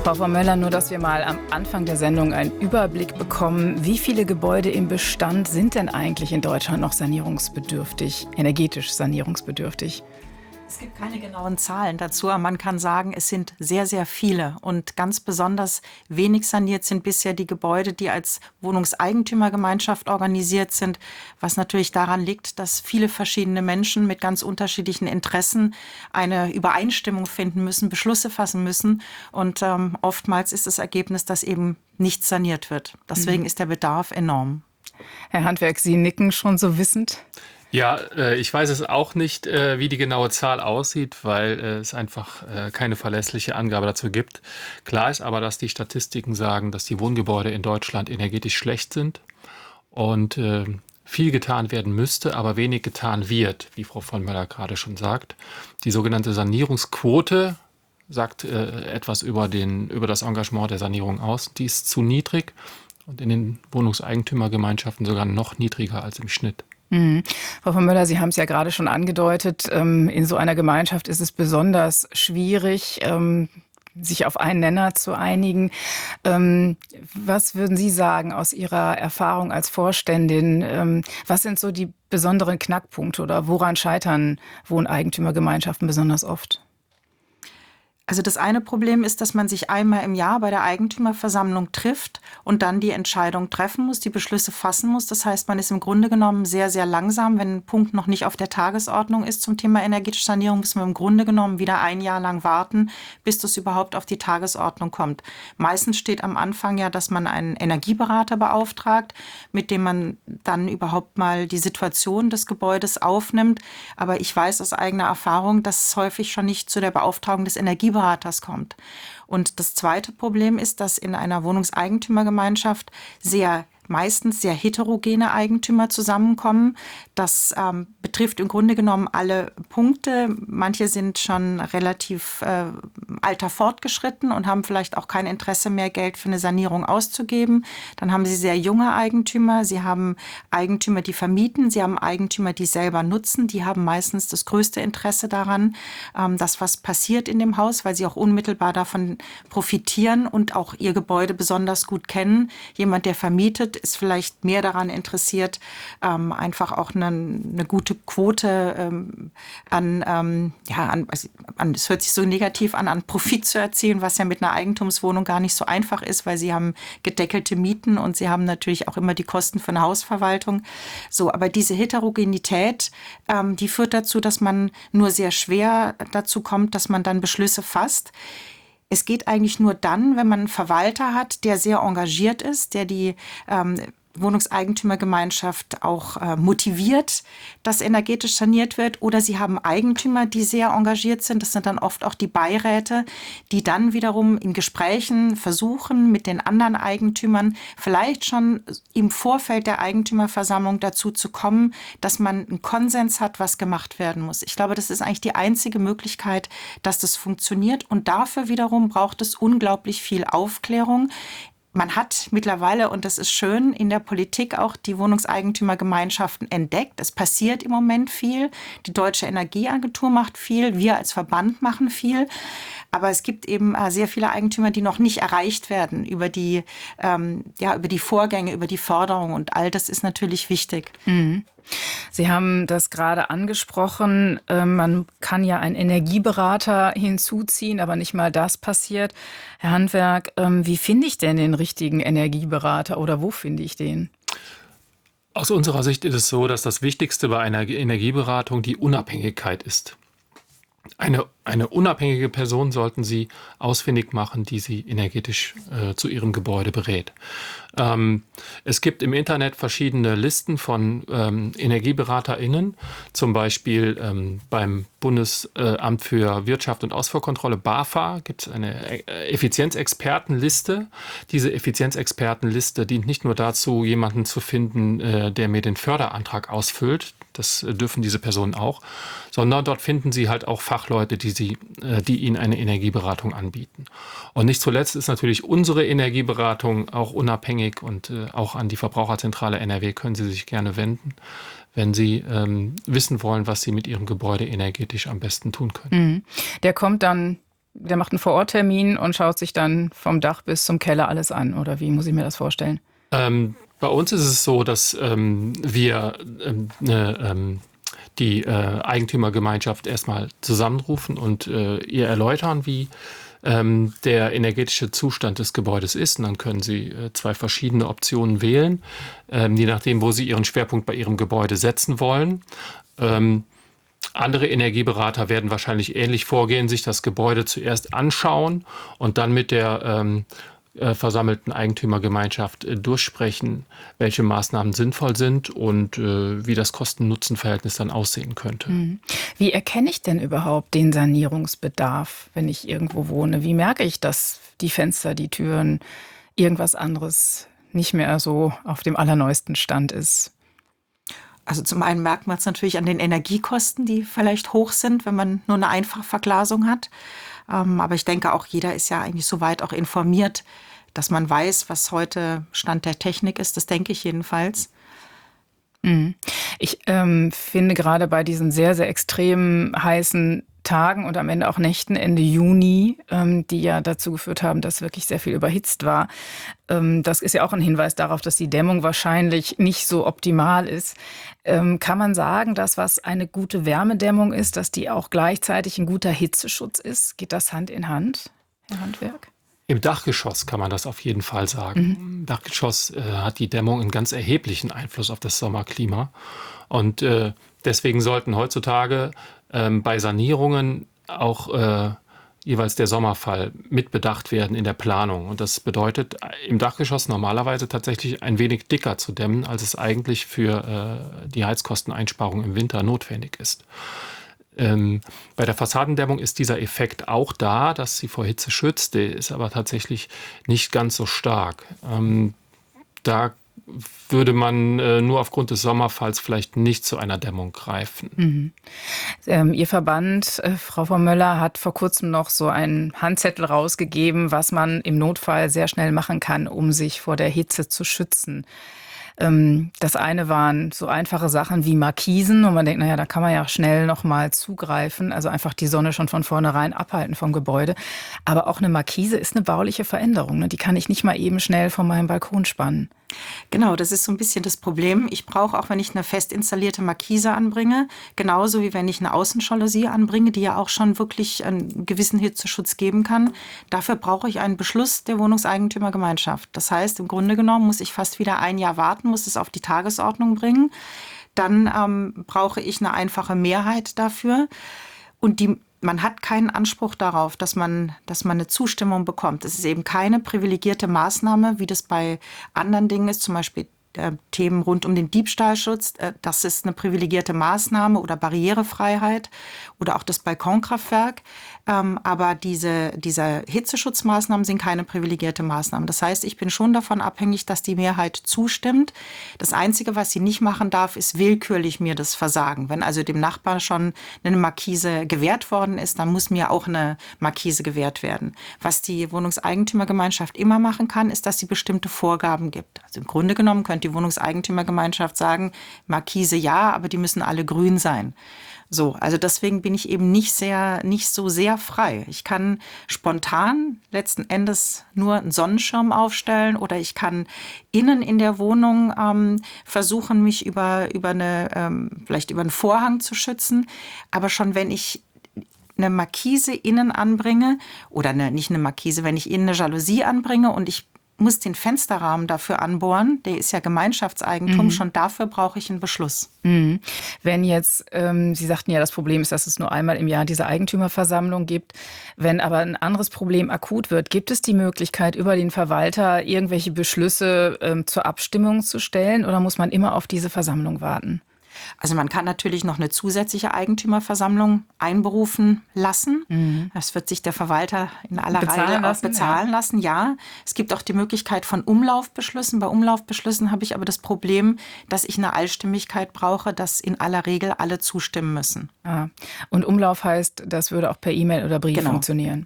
Frau von Möller, nur dass wir mal am Anfang der Sendung einen Überblick bekommen. Wie viele Gebäude im Bestand sind denn eigentlich in Deutschland noch sanierungsbedürftig, energetisch sanierungsbedürftig? Es gibt keine genauen Zahlen dazu, aber man kann sagen, es sind sehr, sehr viele. Und ganz besonders wenig saniert sind bisher die Gebäude, die als Wohnungseigentümergemeinschaft organisiert sind, was natürlich daran liegt, dass viele verschiedene Menschen mit ganz unterschiedlichen Interessen eine Übereinstimmung finden müssen, Beschlüsse fassen müssen. Und oftmals ist das Ergebnis, dass eben nicht saniert wird. Deswegen ist der Bedarf enorm. Herr Handwerk, Sie nicken schon so wissend. Ja, ich weiß es auch nicht, wie die genaue Zahl aussieht, weil es einfach keine verlässliche Angabe dazu gibt. Klar ist aber, dass die Statistiken sagen, dass die Wohngebäude in Deutschland energetisch schlecht sind und viel getan werden müsste, aber wenig getan wird, wie Frau von Möller gerade schon sagt. Die sogenannte Sanierungsquote sagt etwas über das Engagement der Sanierung aus. Die ist zu niedrig und in den Wohnungseigentümergemeinschaften sogar noch niedriger als im Schnitt. Frau von Möller, Sie haben es ja gerade schon angedeutet, in so einer Gemeinschaft ist es besonders schwierig, sich auf einen Nenner zu einigen. Was würden Sie sagen aus Ihrer Erfahrung als Vorständin? Was sind so die besonderen Knackpunkte oder woran scheitern Wohneigentümergemeinschaften besonders oft? Also das eine Problem ist, dass man sich einmal im Jahr bei der Eigentümerversammlung trifft und dann die Entscheidung treffen muss, die Beschlüsse fassen muss. Das heißt, man ist im Grunde genommen sehr, sehr langsam. Wenn ein Punkt noch nicht auf der Tagesordnung ist zum Thema energetische Sanierung, muss man im Grunde genommen wieder ein Jahr lang warten, bis das überhaupt auf die Tagesordnung kommt. Meistens steht am Anfang ja, dass man einen Energieberater beauftragt, mit dem man dann überhaupt mal die Situation des Gebäudes aufnimmt. Aber ich weiß aus eigener Erfahrung, dass es häufig schon nicht zu der Beauftragung des Energieberaters kommt. Und das zweite Problem ist, dass in einer Wohnungseigentümergemeinschaft meistens sehr heterogene Eigentümer zusammenkommen. Das betrifft im Grunde genommen alle Punkte. Manche sind schon relativ alter fortgeschritten und haben vielleicht auch kein Interesse mehr, Geld für eine Sanierung auszugeben. Dann haben sie sehr junge Eigentümer. Sie haben Eigentümer, die vermieten. Sie haben Eigentümer, die selber nutzen. Die haben meistens das größte Interesse daran, dass was passiert in dem Haus, weil sie auch unmittelbar davon profitieren und auch ihr Gebäude besonders gut kennen. Jemand, der vermietet, ist vielleicht mehr daran interessiert, einfach auch eine gute Quote es hört sich so negativ an Profit zu erzielen, was ja mit einer Eigentumswohnung gar nicht so einfach ist, weil sie haben gedeckelte Mieten und sie haben natürlich auch immer die Kosten für eine Hausverwaltung. So, aber diese Heterogenität, die führt dazu, dass man nur sehr schwer dazu kommt, dass man dann Beschlüsse fasst. Es geht eigentlich nur dann, wenn man einen Verwalter hat, der sehr engagiert ist, der die Wohnungseigentümergemeinschaft auch motiviert, dass energetisch saniert wird. Oder sie haben Eigentümer, die sehr engagiert sind. Das sind dann oft auch die Beiräte, die dann wiederum in Gesprächen versuchen, mit den anderen Eigentümern vielleicht schon im Vorfeld der Eigentümerversammlung dazu zu kommen, dass man einen Konsens hat, was gemacht werden muss. Ich glaube, das ist eigentlich die einzige Möglichkeit, dass das funktioniert. Und dafür wiederum braucht es unglaublich viel Aufklärung. Man hat mittlerweile, und das ist schön, in der Politik auch die Wohnungseigentümergemeinschaften entdeckt. Es passiert im Moment viel. Die Deutsche Energieagentur macht viel. Wir als Verband machen viel. Aber es gibt eben sehr viele Eigentümer, die noch nicht erreicht werden über die Vorgänge, über die Förderung. Und all das ist natürlich wichtig. Sie haben das gerade angesprochen. Man kann ja einen Energieberater hinzuziehen, aber nicht mal das passiert. Herr Handwerk, wie finde ich denn den richtigen Energieberater oder wo finde ich den? Aus unserer Sicht ist es so, dass das Wichtigste bei einer Energieberatung die Unabhängigkeit ist. Eine unabhängige Person sollten Sie ausfindig machen, die Sie energetisch zu Ihrem Gebäude berät. Es gibt im Internet verschiedene Listen von EnergieberaterInnen, zum Beispiel beim Bundesamt für Wirtschaft und Ausfuhrkontrolle, BAFA, gibt es eine Effizienzexpertenliste. Diese Effizienzexpertenliste dient nicht nur dazu, jemanden zu finden, der mir den Förderantrag ausfüllt, das dürfen diese Personen auch, sondern dort finden Sie halt auch Fachleute, die Ihnen eine Energieberatung anbieten. Und nicht zuletzt ist natürlich unsere Energieberatung auch unabhängig und auch an die Verbraucherzentrale NRW können Sie sich gerne wenden, wenn Sie wissen wollen, was Sie mit Ihrem Gebäude energetisch am besten tun können. Der kommt dann der macht einen Vororttermin und schaut sich dann vom Dach bis zum Keller alles an. Oder wie muss ich mir das vorstellen? Bei uns ist es so, dass wir die Eigentümergemeinschaft erstmal zusammenrufen und ihr erläutern, wie der energetische Zustand des Gebäudes ist. Und dann können Sie zwei verschiedene Optionen wählen, je nachdem, wo Sie Ihren Schwerpunkt bei Ihrem Gebäude setzen wollen. Andere Energieberater werden wahrscheinlich ähnlich vorgehen, sich das Gebäude zuerst anschauen und dann mit der versammelten Eigentümergemeinschaft durchsprechen, welche Maßnahmen sinnvoll sind und wie das Kosten-Nutzen-Verhältnis dann aussehen könnte. Wie erkenne ich denn überhaupt den Sanierungsbedarf, wenn ich irgendwo wohne? Wie merke ich, dass die Fenster, die Türen, irgendwas anderes nicht mehr so auf dem allerneuesten Stand ist? Also zum einen merkt man es natürlich an den Energiekosten, die vielleicht hoch sind, wenn man nur eine Einfachverglasung hat. Aber ich denke auch, jeder ist ja eigentlich soweit auch informiert, dass man weiß, was heute Stand der Technik ist. Das denke ich jedenfalls. Ich finde gerade bei diesen sehr, sehr extrem heißen Tagen und am Ende auch Nächten Ende Juni, die ja dazu geführt haben, dass wirklich sehr viel überhitzt war. Das ist ja auch ein Hinweis darauf, dass die Dämmung wahrscheinlich nicht so optimal ist. Kann man sagen, dass was eine gute Wärmedämmung ist, dass die auch gleichzeitig ein guter Hitzeschutz ist? Geht das Hand in Hand, Herr Handwerk? Im Dachgeschoss kann man das auf jeden Fall sagen. Im Dachgeschoss hat die Dämmung einen ganz erheblichen Einfluss auf das Sommerklima. Und deswegen sollten heutzutage bei Sanierungen auch jeweils der Sommerfall mit bedacht werden in der Planung. Und das bedeutet, im Dachgeschoss normalerweise tatsächlich ein wenig dicker zu dämmen, als es eigentlich für die Heizkosteneinsparung im Winter notwendig ist. Bei der Fassadendämmung ist dieser Effekt auch da, dass sie vor Hitze schützt, der ist aber tatsächlich nicht ganz so stark. Da würde man nur aufgrund des Sommerfalls vielleicht nicht zu einer Dämmung greifen. Ihr Verband, Frau von Möller, hat vor kurzem noch so einen Handzettel rausgegeben, was man im Notfall sehr schnell machen kann, um sich vor der Hitze zu schützen. Das eine waren so einfache Sachen wie Markisen und man denkt, naja, da kann man ja schnell noch mal zugreifen, also einfach die Sonne schon von vornherein abhalten vom Gebäude. Aber auch eine Markise ist eine bauliche Veränderung, ne? Die kann ich nicht mal eben schnell von meinem Balkon spannen. Genau, das ist so ein bisschen das Problem. Ich brauche auch, wenn ich eine fest installierte Markise anbringe, genauso wie wenn ich eine Außenjalousie anbringe, die ja auch schon wirklich einen gewissen Hitzeschutz geben kann. Dafür brauche ich einen Beschluss der Wohnungseigentümergemeinschaft. Das heißt, im Grunde genommen muss ich fast wieder ein Jahr warten, muss es auf die Tagesordnung bringen. Dann brauche ich eine einfache Mehrheit dafür. Und man hat keinen Anspruch darauf, dass man eine Zustimmung bekommt. Es ist eben keine privilegierte Maßnahme, wie das bei anderen Dingen ist, zum Beispiel Themen rund um den Diebstahlschutz. Das ist eine privilegierte Maßnahme oder Barrierefreiheit oder auch das Balkonkraftwerk. Aber diese Hitzeschutzmaßnahmen sind keine privilegierte Maßnahmen. Das heißt, ich bin schon davon abhängig, dass die Mehrheit zustimmt. Das Einzige, was sie nicht machen darf, ist willkürlich mir das versagen. Wenn also dem Nachbarn schon eine Markise gewährt worden ist, dann muss mir auch eine Markise gewährt werden. Was die Wohnungseigentümergemeinschaft immer machen kann, ist, dass sie bestimmte Vorgaben gibt. Also im Grunde genommen könnte die Wohnungseigentümergemeinschaft sagen, Markise ja, aber die müssen alle grün sein. So, also deswegen bin ich eben nicht so sehr frei. Ich kann spontan letzten Endes nur einen Sonnenschirm aufstellen oder ich kann innen in der Wohnung versuchen, mich vielleicht über einen Vorhang zu schützen. Aber schon wenn ich eine Markise innen anbringe oder nicht eine Markise, wenn ich innen eine Jalousie anbringe und ich muss den Fensterrahmen dafür anbohren, der ist ja Gemeinschaftseigentum, schon dafür brauche ich einen Beschluss. Wenn jetzt, Sie sagten ja, das Problem ist, dass es nur einmal im Jahr diese Eigentümerversammlung gibt. Wenn aber ein anderes Problem akut wird, gibt es die Möglichkeit, über den Verwalter irgendwelche Beschlüsse zur Abstimmung zu stellen oder muss man immer auf diese Versammlung warten? Also man kann natürlich noch eine zusätzliche Eigentümerversammlung einberufen lassen. Das wird sich der Verwalter in aller Reihe auch bezahlen lassen. Ja, es gibt auch die Möglichkeit von Umlaufbeschlüssen. Bei Umlaufbeschlüssen habe ich aber das Problem, dass ich eine Allstimmigkeit brauche, dass in aller Regel alle zustimmen müssen. Und Umlauf heißt, das würde auch per E-Mail oder Brief funktionieren.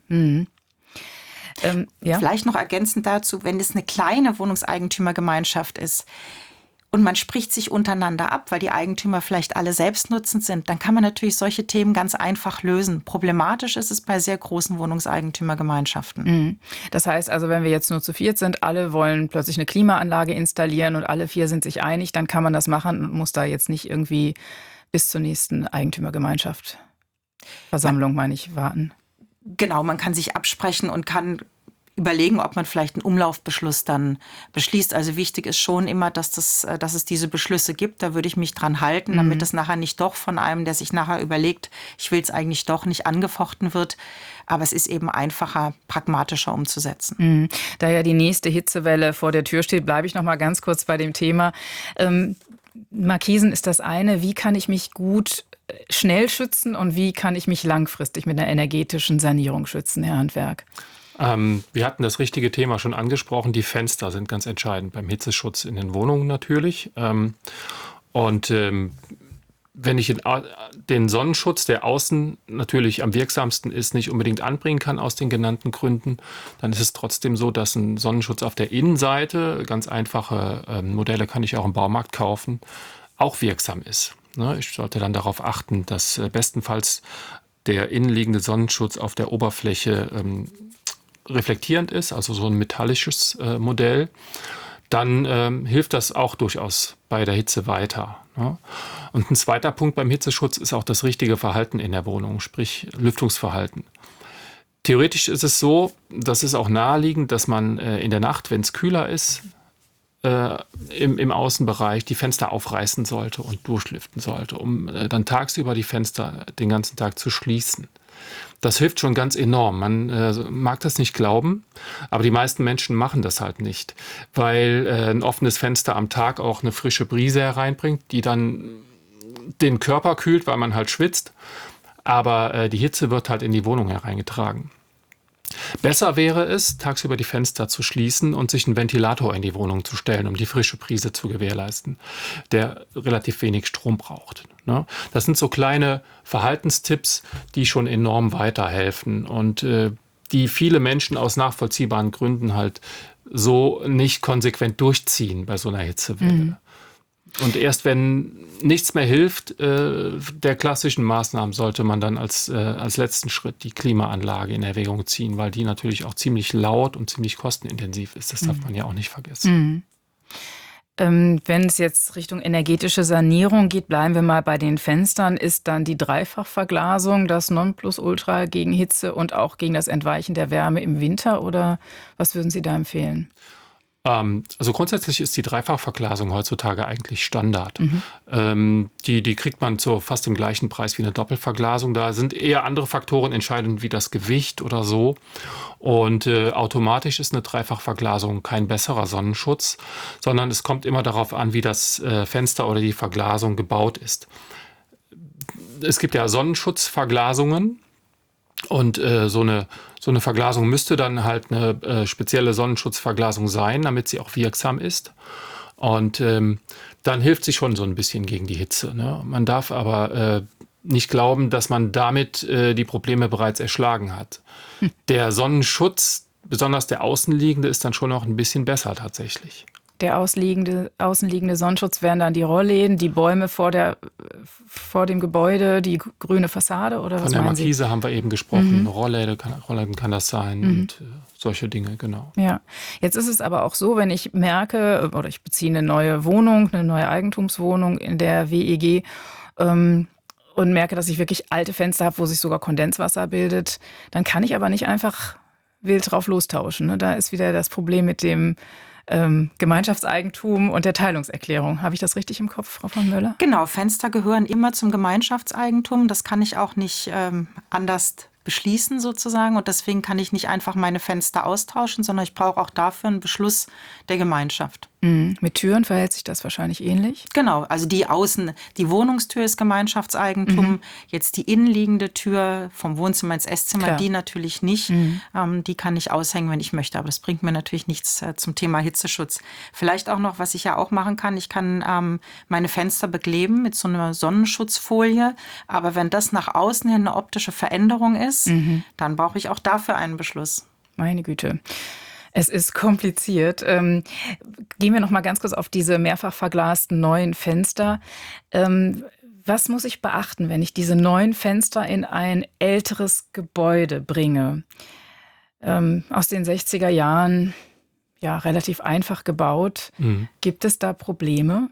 Ja. Vielleicht noch ergänzend dazu, wenn es eine kleine Wohnungseigentümergemeinschaft ist, und man spricht sich untereinander ab, weil die Eigentümer vielleicht alle selbstnutzend sind, dann kann man natürlich solche Themen ganz einfach lösen. Problematisch ist es bei sehr großen Wohnungseigentümergemeinschaften. Das heißt also, wenn wir jetzt nur zu viert sind, alle wollen plötzlich eine Klimaanlage installieren und alle 4 sind sich einig, dann kann man das machen und muss da jetzt nicht irgendwie bis zur nächsten Eigentümergemeinschaft, Versammlung meine ich, warten. Genau, man kann sich absprechen und kann überlegen, ob man vielleicht einen Umlaufbeschluss dann beschließt. Also wichtig ist schon immer, dass es diese Beschlüsse gibt. Da würde ich mich dran halten, damit es nachher nicht doch von einem, der sich nachher überlegt, ich will es eigentlich doch nicht, angefochten wird. Aber es ist eben einfacher, pragmatischer umzusetzen. Da ja die nächste Hitzewelle vor der Tür steht, bleibe ich noch mal ganz kurz bei dem Thema. Markisen ist das eine. Wie kann ich mich gut schnell schützen und wie kann ich mich langfristig mit einer energetischen Sanierung schützen, Herr Handwerk? Wir hatten das richtige Thema schon angesprochen. Die Fenster sind ganz entscheidend beim Hitzeschutz in den Wohnungen natürlich. Wenn ich den Sonnenschutz, der außen natürlich am wirksamsten ist, nicht unbedingt anbringen kann aus den genannten Gründen, dann ist es trotzdem so, dass ein Sonnenschutz auf der Innenseite, ganz einfache Modelle kann ich auch im Baumarkt kaufen, auch wirksam ist. Ich sollte dann darauf achten, dass bestenfalls der innenliegende Sonnenschutz auf der Oberfläche reflektierend ist, also so ein metallisches Modell, dann hilft das auch durchaus bei der Hitze weiter. Und ein zweiter Punkt beim Hitzeschutz ist auch das richtige Verhalten in der Wohnung, sprich Lüftungsverhalten. Theoretisch ist es so, das ist auch naheliegend, dass man in der Nacht, wenn es kühler ist, im Außenbereich die Fenster aufreißen sollte und durchlüften sollte, um dann tagsüber die Fenster den ganzen Tag zu schließen. Das hilft schon ganz enorm. Man mag das nicht glauben, aber die meisten Menschen machen das halt nicht, weil ein offenes Fenster am Tag auch eine frische Brise hereinbringt, die dann den Körper kühlt, weil man halt schwitzt, aber die Hitze wird halt in die Wohnung hereingetragen. Besser wäre es, tagsüber die Fenster zu schließen und sich einen Ventilator in die Wohnung zu stellen, um die frische Brise zu gewährleisten, der relativ wenig Strom braucht. Das sind so kleine Verhaltenstipps, die schon enorm weiterhelfen und die viele Menschen aus nachvollziehbaren Gründen halt so nicht konsequent durchziehen bei so einer Hitzewelle. Und erst wenn nichts mehr hilft, der klassischen Maßnahmen, sollte man dann als letzten Schritt die Klimaanlage in Erwägung ziehen, weil die natürlich auch ziemlich laut und ziemlich kostenintensiv ist. Das darf man ja auch nicht vergessen. Wenn es jetzt Richtung energetische Sanierung geht, bleiben wir mal bei den Fenstern. Ist dann die Dreifachverglasung das Nonplusultra gegen Hitze und auch gegen das Entweichen der Wärme im Winter? Oder was würden Sie da empfehlen? Also grundsätzlich ist die Dreifachverglasung heutzutage eigentlich Standard. Die kriegt man zu fast dem gleichen Preis wie eine Doppelverglasung. Da sind eher andere Faktoren entscheidend, wie das Gewicht oder so. Und automatisch ist eine Dreifachverglasung kein besserer Sonnenschutz, sondern es kommt immer darauf an, wie das Fenster oder die Verglasung gebaut ist. Es gibt ja Sonnenschutzverglasungen. Und so eine Verglasung müsste dann halt eine spezielle Sonnenschutzverglasung sein, damit sie auch wirksam ist. Und dann hilft sie schon so ein bisschen gegen die Hitze. Man darf aber nicht glauben, dass man damit die Probleme bereits erschlagen hat. Der Sonnenschutz, besonders der außenliegende, ist dann schon noch ein bisschen besser tatsächlich. Der außenliegende Sonnenschutz wären dann die Rollläden, die Bäume vor dem Gebäude, die grüne Fassade oder was Von der meinen Sie? Markise haben wir eben gesprochen. Rollläden kann das sein und solche Dinge, genau. Ja, jetzt ist es aber auch so, wenn ich merke, oder ich beziehe eine neue Wohnung, eine neue Eigentumswohnung in der WEG und merke, dass ich wirklich alte Fenster habe, wo sich sogar Kondenswasser bildet, dann kann ich aber nicht einfach wild drauf lostauschen. Da ist wieder das Problem mit dem Gemeinschaftseigentum und der Teilungserklärung. Habe ich das richtig im Kopf, Frau von Möller? Genau, Fenster gehören immer zum Gemeinschaftseigentum. Das kann ich auch nicht anders beschließen sozusagen. Und deswegen kann ich nicht einfach meine Fenster austauschen, sondern ich brauche auch dafür einen Beschluss der Gemeinschaft. Mit Türen verhält sich das wahrscheinlich ähnlich? Genau, also die Wohnungstür ist Gemeinschaftseigentum. Jetzt die innenliegende Tür vom Wohnzimmer ins Esszimmer, Klar. Die natürlich nicht. Die kann ich aushängen, wenn ich möchte. Aber das bringt mir natürlich nichts zum Thema Hitzeschutz. Vielleicht auch noch, was ich ja auch machen kann, ich kann meine Fenster bekleben mit so einer Sonnenschutzfolie. Aber wenn das nach außen hin eine optische Veränderung ist, dann brauche ich auch dafür einen Beschluss. Meine Güte. Es ist kompliziert. Gehen wir noch mal ganz kurz auf diese mehrfach verglasten neuen Fenster. Was muss ich beachten, wenn ich diese neuen Fenster in ein älteres Gebäude bringe? Aus den 60er Jahren, ja, relativ einfach gebaut. Gibt es da Probleme?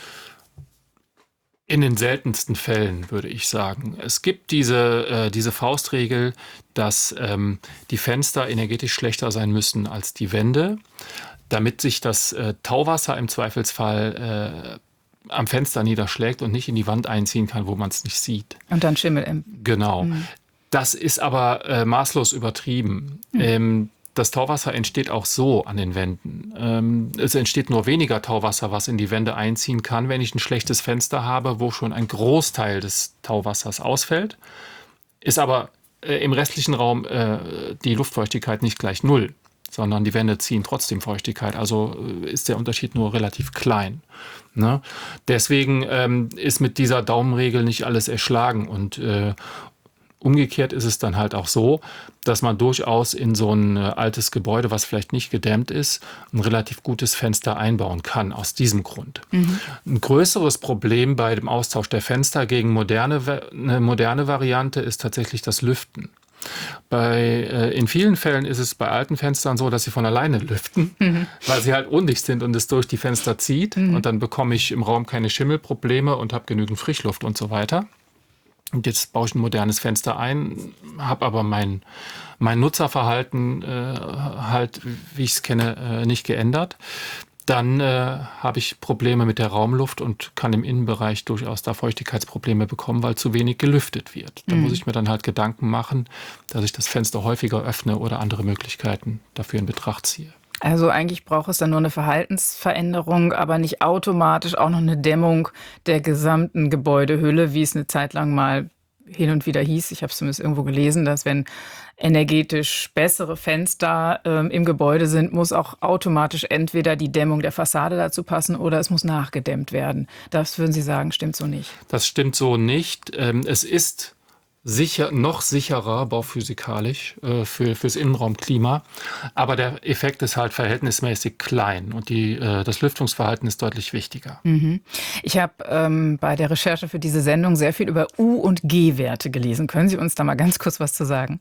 In den seltensten Fällen, würde ich sagen. Es gibt diese Faustregel, dass die Fenster energetisch schlechter sein müssen als die Wände, damit sich das Tauwasser im Zweifelsfall am Fenster niederschlägt und nicht in die Wand einziehen kann, wo man es nicht sieht. Und dann Schimmel. Genau. Das ist aber maßlos übertrieben. Das Tauwasser entsteht auch so an den Wänden. Es entsteht nur weniger Tauwasser, was in die Wände einziehen kann, wenn ich ein schlechtes Fenster habe, wo schon ein Großteil des Tauwassers ausfällt. Ist aber im restlichen Raum die Luftfeuchtigkeit nicht gleich null, sondern die Wände ziehen trotzdem Feuchtigkeit. Also ist der Unterschied nur relativ klein. Ne? Deswegen ist mit dieser Daumenregel nicht alles erschlagen. Und umgekehrt ist es dann halt auch so, dass man durchaus in so ein altes Gebäude, was vielleicht nicht gedämmt ist, ein relativ gutes Fenster einbauen kann, aus diesem Grund. Ein größeres Problem bei dem Austausch der Fenster gegen eine moderne Variante ist tatsächlich das Lüften. In vielen Fällen ist es bei alten Fenstern so, dass sie von alleine lüften, weil sie halt undicht sind und es durch die Fenster zieht. Und dann bekomme ich im Raum keine Schimmelprobleme und habe genügend Frischluft und so weiter. Und jetzt baue ich ein modernes Fenster ein, habe aber mein Nutzerverhalten halt, wie ich es kenne, nicht geändert. Dann habe ich Probleme mit der Raumluft und kann im Innenbereich durchaus da Feuchtigkeitsprobleme bekommen, weil zu wenig gelüftet wird. Da muss ich mir dann halt Gedanken machen, dass ich das Fenster häufiger öffne oder andere Möglichkeiten dafür in Betracht ziehe. Also eigentlich braucht es dann nur eine Verhaltensveränderung, aber nicht automatisch auch noch eine Dämmung der gesamten Gebäudehülle, wie es eine Zeit lang mal hin und wieder hieß. Ich habe es zumindest irgendwo gelesen, dass wenn energetisch bessere Fenster im Gebäude sind, muss auch automatisch entweder die Dämmung der Fassade dazu passen oder es muss nachgedämmt werden. Das würden Sie sagen, stimmt so nicht? Das stimmt so nicht. Es ist noch sicherer bauphysikalisch fürs Innenraumklima, aber der Effekt ist halt verhältnismäßig klein und das Lüftungsverhalten ist deutlich wichtiger. Ich habe bei der Recherche für diese Sendung sehr viel über U- und G-Werte gelesen. Können Sie uns da mal ganz kurz was zu sagen?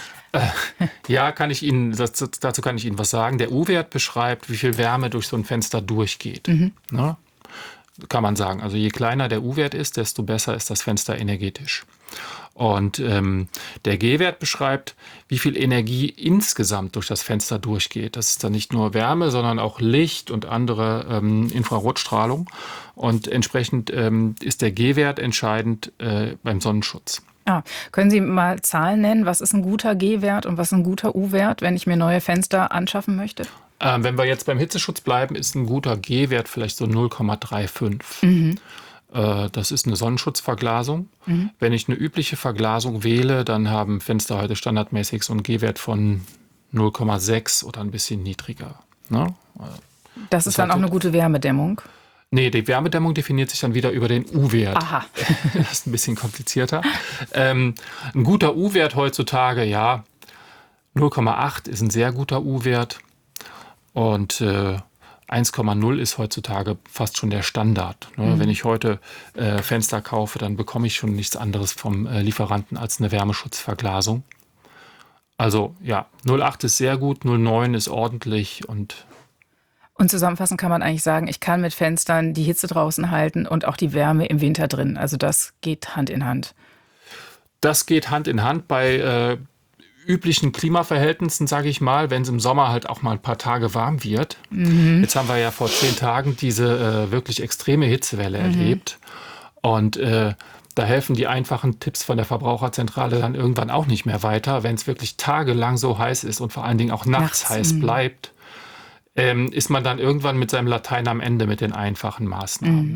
Ja, dazu kann ich Ihnen was sagen. Der U-Wert beschreibt, wie viel Wärme durch so ein Fenster durchgeht. Ne? Kann man sagen. Also je kleiner der U-Wert ist, desto besser ist das Fenster energetisch. Und der G-Wert beschreibt, wie viel Energie insgesamt durch das Fenster durchgeht. Das ist dann nicht nur Wärme, sondern auch Licht und andere Infrarotstrahlung. Und entsprechend ist der G-Wert entscheidend beim Sonnenschutz. Können Sie mal Zahlen nennen? Was ist ein guter G-Wert und was ist ein guter U-Wert, wenn ich mir neue Fenster anschaffen möchte? Wenn wir jetzt beim Hitzeschutz bleiben, ist ein guter G-Wert vielleicht so 0,35. Das ist eine Sonnenschutzverglasung. Wenn ich eine übliche Verglasung wähle, dann haben Fenster heute standardmäßig so einen G-Wert von 0,6 oder ein bisschen niedriger. Ne? Das ist dann auch eine gute Wärmedämmung? Nee, die Wärmedämmung definiert sich dann wieder über den U-Wert. Aha. Das ist ein bisschen komplizierter. Ein guter U-Wert heutzutage, ja, 0,8 ist ein sehr guter U-Wert. Und 1,0 ist heutzutage fast schon der Standard. Wenn ich heute Fenster kaufe, dann bekomme ich schon nichts anderes vom Lieferanten als eine Wärmeschutzverglasung. Also ja, 0,8 ist sehr gut, 0,9 ist ordentlich. Und zusammenfassend kann man eigentlich sagen, ich kann mit Fenstern die Hitze draußen halten und auch die Wärme im Winter drin. Also das geht Hand in Hand. Das geht Hand in Hand bei üblichen Klimaverhältnissen, sage ich mal, wenn es im Sommer halt auch mal ein paar Tage warm wird. Jetzt haben wir ja vor 10 Tagen diese wirklich extreme Hitzewelle erlebt. Und da helfen die einfachen Tipps von der Verbraucherzentrale dann irgendwann auch nicht mehr weiter. Wenn es wirklich tagelang so heiß ist und vor allen Dingen auch nachts heiß bleibt, ist man dann irgendwann mit seinem Latein am Ende mit den einfachen Maßnahmen.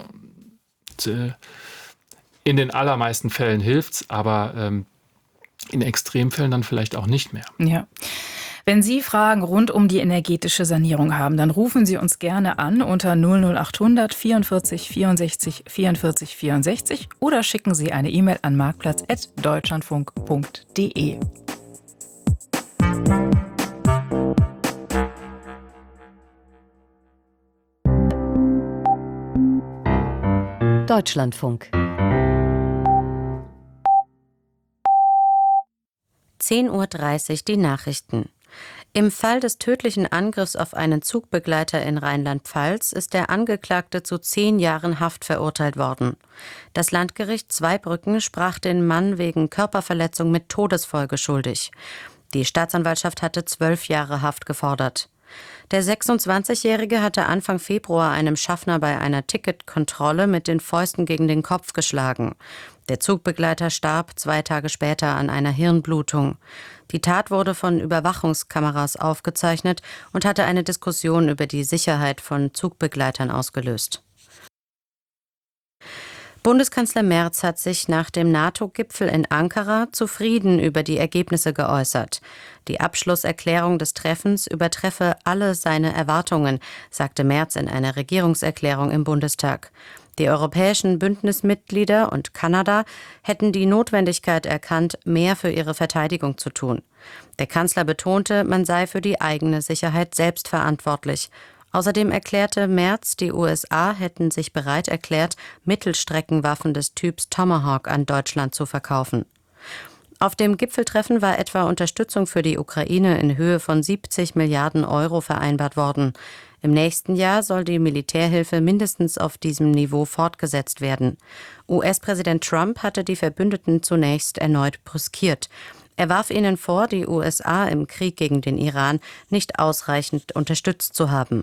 Ne? In den allermeisten Fällen hilft's, aber in Extremfällen dann vielleicht auch nicht mehr. Ja. Wenn Sie Fragen rund um die energetische Sanierung haben, dann rufen Sie uns gerne an unter 00800 44 64 44 64 oder schicken Sie eine E-Mail an marktplatz@deutschlandfunk.de. Deutschlandfunk. 10:30 Uhr die Nachrichten. Im Fall des tödlichen Angriffs auf einen Zugbegleiter in Rheinland-Pfalz ist der Angeklagte zu 10 Jahren Haft verurteilt worden. Das Landgericht Zweibrücken sprach den Mann wegen Körperverletzung mit Todesfolge schuldig. Die Staatsanwaltschaft hatte 12 Jahre Haft gefordert. Der 26-Jährige hatte Anfang Februar einem Schaffner bei einer Ticketkontrolle mit den Fäusten gegen den Kopf geschlagen. Der Zugbegleiter starb 2 Tage später an einer Hirnblutung. Die Tat wurde von Überwachungskameras aufgezeichnet und hatte eine Diskussion über die Sicherheit von Zugbegleitern ausgelöst. Bundeskanzler Merz hat sich nach dem NATO-Gipfel in Ankara zufrieden über die Ergebnisse geäußert. Die Abschlusserklärung des Treffens übertreffe alle seine Erwartungen, sagte Merz in einer Regierungserklärung im Bundestag. Die europäischen Bündnismitglieder und Kanada hätten die Notwendigkeit erkannt, mehr für ihre Verteidigung zu tun. Der Kanzler betonte, man sei für die eigene Sicherheit selbst verantwortlich. Außerdem erklärte Merz, die USA hätten sich bereit erklärt, Mittelstreckenwaffen des Typs Tomahawk an Deutschland zu verkaufen. Auf dem Gipfeltreffen war etwa Unterstützung für die Ukraine in Höhe von 70 Milliarden Euro vereinbart worden. Im nächsten Jahr soll die Militärhilfe mindestens auf diesem Niveau fortgesetzt werden. US-Präsident Trump hatte die Verbündeten zunächst erneut brüskiert. Er warf ihnen vor, die USA im Krieg gegen den Iran nicht ausreichend unterstützt zu haben.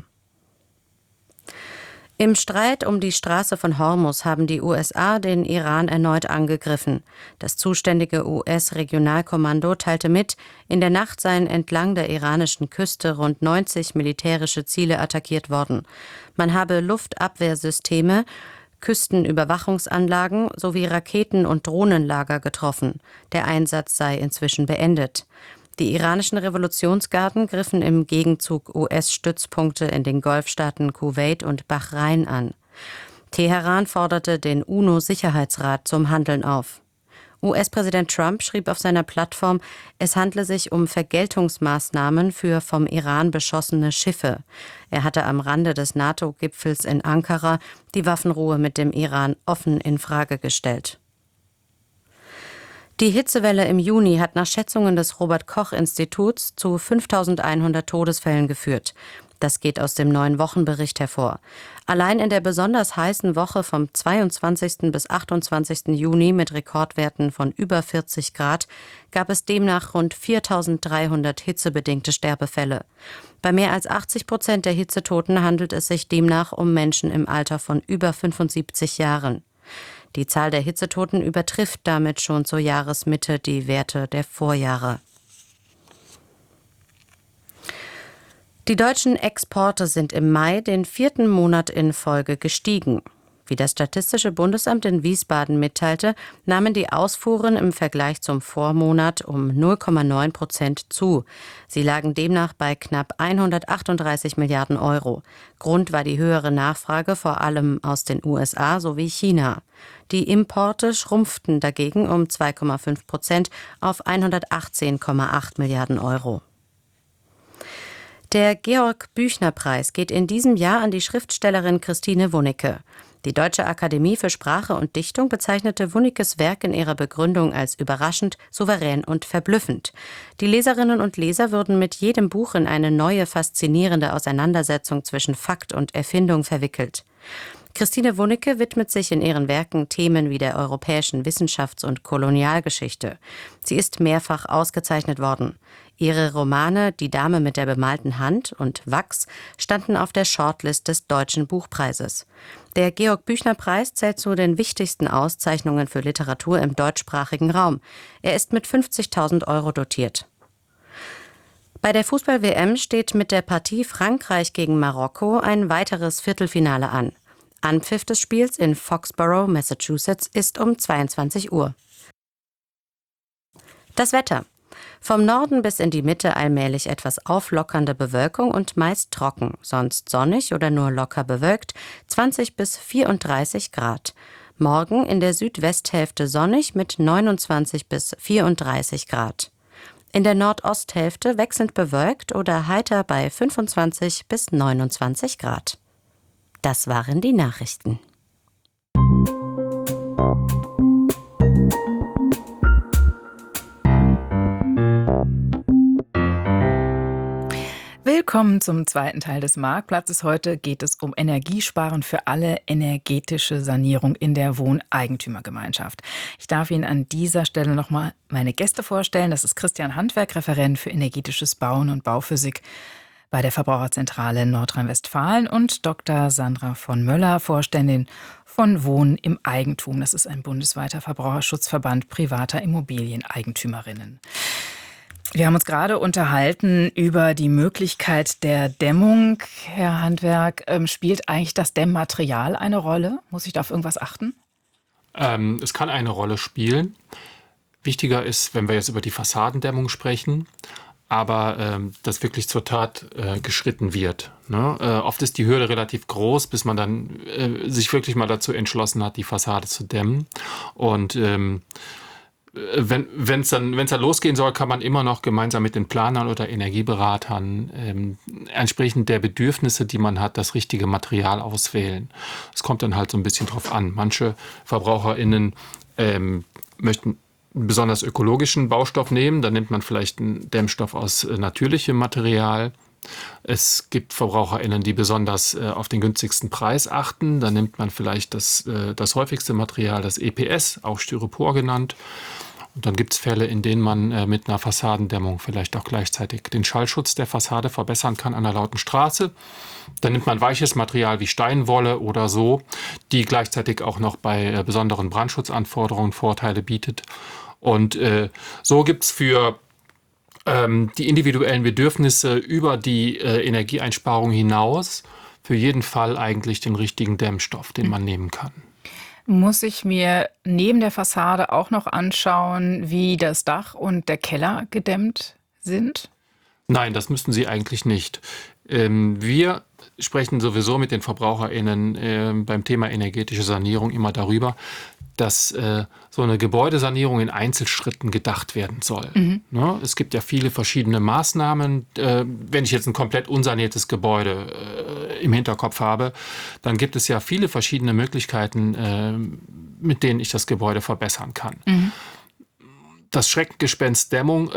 Im Streit um die Straße von Hormuz haben die USA den Iran erneut angegriffen. Das zuständige US-Regionalkommando teilte mit, in der Nacht seien entlang der iranischen Küste rund 90 militärische Ziele attackiert worden. Man habe Luftabwehrsysteme, Küstenüberwachungsanlagen sowie Raketen- und Drohnenlager getroffen. Der Einsatz sei inzwischen beendet. Die iranischen Revolutionsgarden griffen im Gegenzug US-Stützpunkte in den Golfstaaten Kuwait und Bahrain an. Teheran forderte den UNO-Sicherheitsrat zum Handeln auf. US-Präsident Trump schrieb auf seiner Plattform, es handle sich um Vergeltungsmaßnahmen für vom Iran beschossene Schiffe. Er hatte am Rande des NATO-Gipfels in Ankara die Waffenruhe mit dem Iran offen in Frage gestellt. Die Hitzewelle im Juni hat nach Schätzungen des Robert-Koch-Instituts zu 5.100 Todesfällen geführt. Das geht aus dem neuen Wochenbericht hervor. Allein in der besonders heißen Woche vom 22. bis 28. Juni mit Rekordwerten von über 40 Grad gab es demnach rund 4.300 hitzebedingte Sterbefälle. Bei mehr als 80% der Hitzetoten handelt es sich demnach um Menschen im Alter von über 75 Jahren. Die Zahl der Hitzetoten übertrifft damit schon zur Jahresmitte die Werte der Vorjahre. Die deutschen Exporte sind im Mai den 4. Monat in Folge gestiegen. Wie das Statistische Bundesamt in Wiesbaden mitteilte, nahmen die Ausfuhren im Vergleich zum Vormonat um 0,9% zu. Sie lagen demnach bei knapp 138 Milliarden Euro. Grund war die höhere Nachfrage vor allem aus den USA sowie China. Die Importe schrumpften dagegen um 2,5% auf 118,8 Milliarden Euro. Der Georg-Büchner-Preis geht in diesem Jahr an die Schriftstellerin Christine Wunnecke. Die Deutsche Akademie für Sprache und Dichtung bezeichnete Wunnekes Werk in ihrer Begründung als überraschend, souverän und verblüffend. Die Leserinnen und Leser würden mit jedem Buch in eine neue, faszinierende Auseinandersetzung zwischen Fakt und Erfindung verwickelt. Christine Wunnecke widmet sich in ihren Werken Themen wie der europäischen Wissenschafts- und Kolonialgeschichte. Sie ist mehrfach ausgezeichnet worden. Ihre Romane Die Dame mit der bemalten Hand und Wachs standen auf der Shortlist des Deutschen Buchpreises. Der Georg-Büchner-Preis zählt zu den wichtigsten Auszeichnungen für Literatur im deutschsprachigen Raum. Er ist mit 50.000 Euro dotiert. Bei der Fußball-WM steht mit der Partie Frankreich gegen Marokko ein weiteres Viertelfinale an. Anpfiff des Spiels in Foxborough, Massachusetts, ist um 22 Uhr. Das Wetter. Vom Norden bis in die Mitte allmählich etwas auflockernde Bewölkung und meist trocken, sonst sonnig oder nur locker bewölkt, 20 bis 34 Grad. Morgen in der Südwesthälfte sonnig mit 29 bis 34 Grad. In der Nordosthälfte wechselnd bewölkt oder heiter bei 25 bis 29 Grad. Das waren die Nachrichten. Willkommen zum zweiten Teil des Marktplatzes. Heute geht es um Energiesparen für alle, energetische Sanierung in der Wohneigentümergemeinschaft. Ich darf Ihnen an dieser Stelle nochmal meine Gäste vorstellen. Das ist Christian Handwerk, Referent für energetisches Bauen und Bauphysik bei der Verbraucherzentrale in Nordrhein-Westfalen, und Dr. Sandra von Möller, Vorständin von Wohnen im Eigentum. Das ist ein bundesweiter Verbraucherschutzverband privater Immobilieneigentümerinnen. Wir haben uns gerade unterhalten über die Möglichkeit der Dämmung. Herr Handwerk, spielt eigentlich das Dämmmaterial eine Rolle? Muss ich da auf irgendwas achten? Es kann eine Rolle spielen. Wichtiger ist, wenn wir jetzt über die Fassadendämmung sprechen, aber dass wirklich zur Tat geschritten wird. Ne? Oft ist die Hürde relativ groß, bis man dann sich wirklich mal dazu entschlossen hat, die Fassade zu dämmen. Und wenn es dann losgehen soll, kann man immer noch gemeinsam mit den Planern oder Energieberatern entsprechend der Bedürfnisse, die man hat, das richtige Material auswählen. Es kommt dann halt so ein bisschen drauf an. Manche VerbraucherInnen möchten einen besonders ökologischen Baustoff nehmen. Dann nimmt man vielleicht einen Dämmstoff aus natürlichem Material. Es gibt VerbraucherInnen, die besonders auf den günstigsten Preis achten. Dann nimmt man vielleicht das häufigste Material, das EPS, auch Styropor genannt. Und dann gibt es Fälle, in denen man mit einer Fassadendämmung vielleicht auch gleichzeitig den Schallschutz der Fassade verbessern kann an einer lauten Straße. Dann nimmt man weiches Material wie Steinwolle oder so, die gleichzeitig auch noch bei besonderen Brandschutzanforderungen Vorteile bietet. Und so gibt es für die individuellen Bedürfnisse über die Energieeinsparung hinaus für jeden Fall eigentlich den richtigen Dämmstoff, den man nehmen kann. Muss ich mir neben der Fassade auch noch anschauen, wie das Dach und der Keller gedämmt sind? Nein, das müssten Sie eigentlich nicht. Wir sprechen sowieso mit den VerbraucherInnen beim Thema energetische Sanierung immer darüber, dass so eine Gebäudesanierung in Einzelschritten gedacht werden soll. Ne? Es gibt ja viele verschiedene Maßnahmen. Wenn ich jetzt ein komplett unsaniertes Gebäude im Hinterkopf habe, dann gibt es ja viele verschiedene Möglichkeiten, mit denen ich das Gebäude verbessern kann. Das Schreckgespenst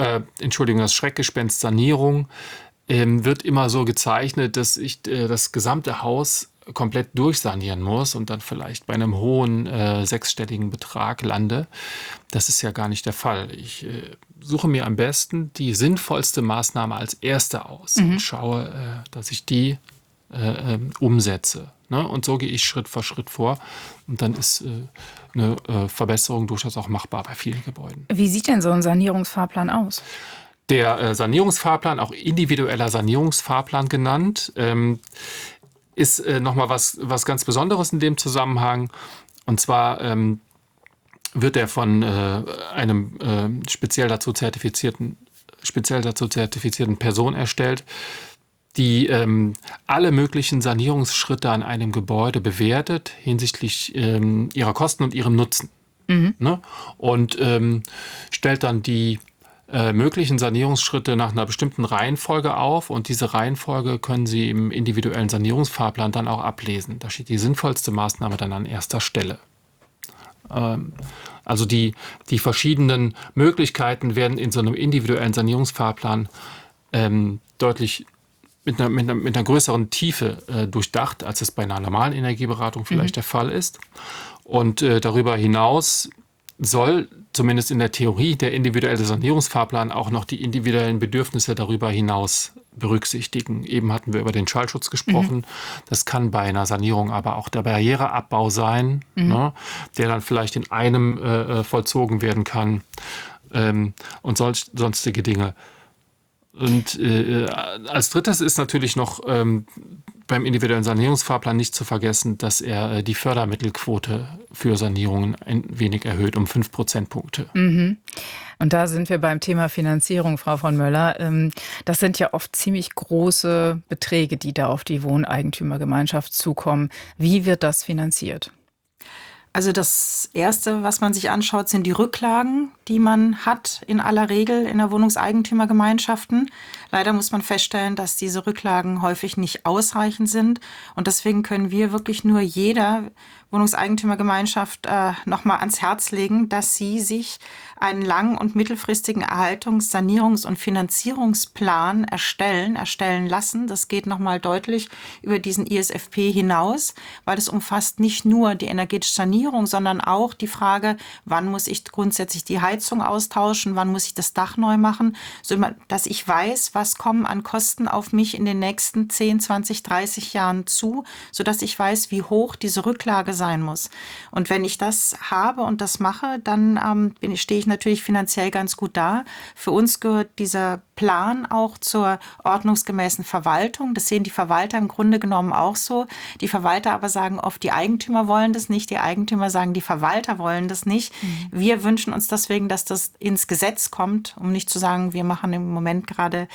Sanierung wird immer so gezeichnet, dass ich das gesamte Haus komplett durchsanieren muss und dann vielleicht bei einem hohen sechsstelligen Betrag lande. Das ist ja gar nicht der Fall. Ich suche mir am besten die sinnvollste Maßnahme als erste aus und schaue, dass ich die umsetze. Ne? Und so gehe ich Schritt für Schritt vor. Und dann ist eine Verbesserung durchaus auch machbar bei vielen Gebäuden. Wie sieht denn so ein Sanierungsfahrplan aus? Der Sanierungsfahrplan, auch individueller Sanierungsfahrplan genannt, ist nochmal was ganz Besonderes in dem Zusammenhang. Und zwar wird er von einem speziell dazu zertifizierten Person erstellt, die alle möglichen Sanierungsschritte an einem Gebäude bewertet hinsichtlich ihrer Kosten und ihrem Nutzen. Ne? Und stellt dann die möglichen Sanierungsschritte nach einer bestimmten Reihenfolge auf, und diese Reihenfolge können Sie im individuellen Sanierungsfahrplan dann auch ablesen. Da steht die sinnvollste Maßnahme dann an erster Stelle. Also die verschiedenen Möglichkeiten werden in so einem individuellen Sanierungsfahrplan deutlich mit einer größeren Tiefe durchdacht, als es bei einer normalen Energieberatung vielleicht der Fall ist. Und darüber hinaus soll zumindest in der Theorie der individuelle Sanierungsfahrplan auch noch die individuellen Bedürfnisse darüber hinaus berücksichtigen. Eben hatten wir über den Schallschutz gesprochen. Das kann bei einer Sanierung aber auch der Barriereabbau sein, ne, der dann vielleicht in einem vollzogen werden kann, und sonstige Dinge. Und als drittes ist natürlich noch beim individuellen Sanierungsfahrplan nicht zu vergessen, dass er die Fördermittelquote für Sanierungen ein wenig erhöht, um 5 Prozentpunkte. Und da sind wir beim Thema Finanzierung, Frau von Möller. Das sind ja oft ziemlich große Beträge, die da auf die Wohneigentümergemeinschaft zukommen. Wie wird das finanziert? Also das Erste, was man sich anschaut, sind die Rücklagen, die man hat in aller Regel in der Wohnungseigentümergemeinschaften. Leider muss man feststellen, dass diese Rücklagen häufig nicht ausreichend sind. Und deswegen können wir wirklich nur jeder Wohnungseigentümergemeinschaft nochmal ans Herz legen, dass sie sich einen lang- und mittelfristigen Erhaltungs-, Sanierungs- und Finanzierungsplan erstellen lassen. Das geht nochmal deutlich über diesen ISFP hinaus, weil es umfasst nicht nur die energetische Sanierung, sondern auch die Frage, wann muss ich grundsätzlich die Heizung austauschen, wann muss ich das Dach neu machen, so dass ich weiß, was kommen an Kosten auf mich in den nächsten 10, 20, 30 Jahren zu, sodass ich weiß, wie hoch diese Rücklage sein muss. Und wenn ich das habe und das mache, dann stehe ich natürlich finanziell ganz gut da. Für uns gehört dieser Plan auch zur ordnungsgemäßen Verwaltung. Das sehen die Verwalter im Grunde genommen auch so. Die Verwalter aber sagen oft, die Eigentümer wollen das nicht. Die Eigentümer sagen, die Verwalter wollen das nicht. Wir wünschen uns deswegen, dass das ins Gesetz kommt, um nicht zu sagen, wir machen im Moment gerade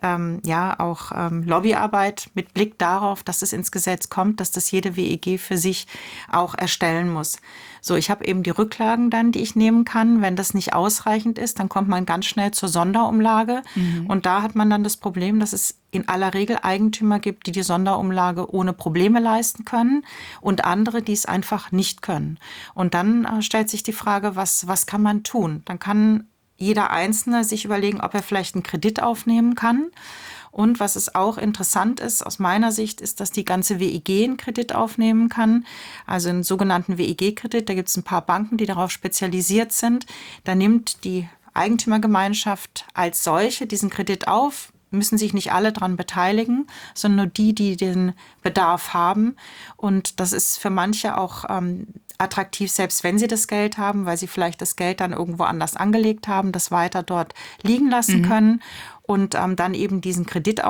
auch Lobbyarbeit mit Blick darauf, dass es ins Gesetz kommt, dass das jede WEG für sich auch erstellen muss. So, ich habe eben die Rücklagen dann, die ich nehmen kann. Wenn das nicht ausreichend ist, dann kommt man ganz schnell zur Sonderumlage. Und da hat man dann das Problem, dass es in aller Regel Eigentümer gibt, die die Sonderumlage ohne Probleme leisten können und andere, die es einfach nicht können. Und dann stellt sich die Frage, was kann man tun? Dann kann jeder Einzelne sich überlegen, ob er vielleicht einen Kredit aufnehmen kann. Und was es auch interessant ist, aus meiner Sicht, ist, dass die ganze WEG einen Kredit aufnehmen kann. Also einen sogenannten WEG-Kredit. Da gibt es ein paar Banken, die darauf spezialisiert sind. Da nimmt die Eigentümergemeinschaft als solche diesen Kredit auf, müssen sich nicht alle daran beteiligen, sondern nur die, die den Bedarf haben. Und das ist für manche auch attraktiv, selbst wenn sie das Geld haben, weil sie vielleicht das Geld dann irgendwo anders angelegt haben, das weiter dort liegen lassen können. Und dann eben diesen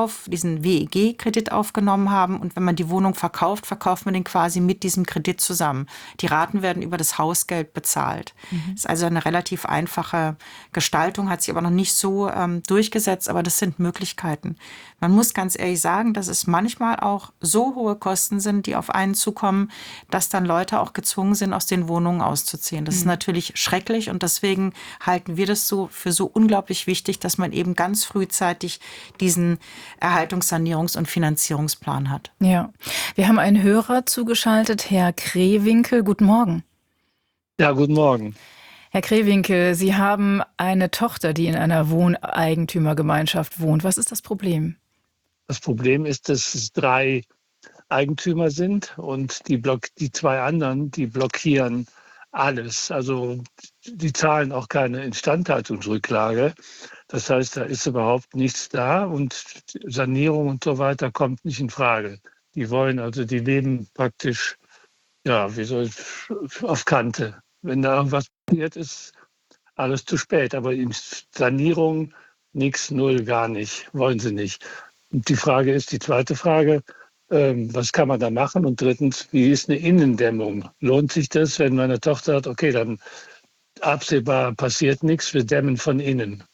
WEG-Kredit aufgenommen haben. Und wenn man die Wohnung verkauft, verkauft man den quasi mit diesem Kredit zusammen. Die Raten werden über das Hausgeld bezahlt. Das ist also eine relativ einfache Gestaltung, hat sich aber noch nicht so durchgesetzt, aber das sind Möglichkeiten. Man muss ganz ehrlich sagen, dass es manchmal auch so hohe Kosten sind, die auf einen zukommen, dass dann Leute auch gezwungen sind, aus den Wohnungen auszuziehen. Das ist natürlich schrecklich und deswegen halten wir das für so unglaublich wichtig, dass man eben ganz frühzeitig diesen Erhaltungs-, Sanierungs- und Finanzierungsplan hat. Ja, wir haben einen Hörer zugeschaltet, Herr Krewinkel. Guten Morgen. Ja, guten Morgen. Herr Krewinkel, Sie haben eine Tochter, die in einer Wohneigentümergemeinschaft wohnt. Was ist das Problem? Das Problem ist, dass es 3 Eigentümer sind und die 2 anderen, die blockieren alles. Also die zahlen auch keine Instandhaltungsrücklage. Das heißt, da ist überhaupt nichts da und Sanierung und so weiter kommt nicht in Frage. Die leben praktisch, auf Kante. Wenn da irgendwas passiert, ist alles zu spät. Aber in Sanierung nichts, null, gar nicht, wollen sie nicht. Und die zweite Frage, was kann man da machen? Und drittens, wie ist eine Innendämmung? Lohnt sich das, wenn meine Tochter sagt, okay, dann absehbar passiert nichts, wir dämmen von innen?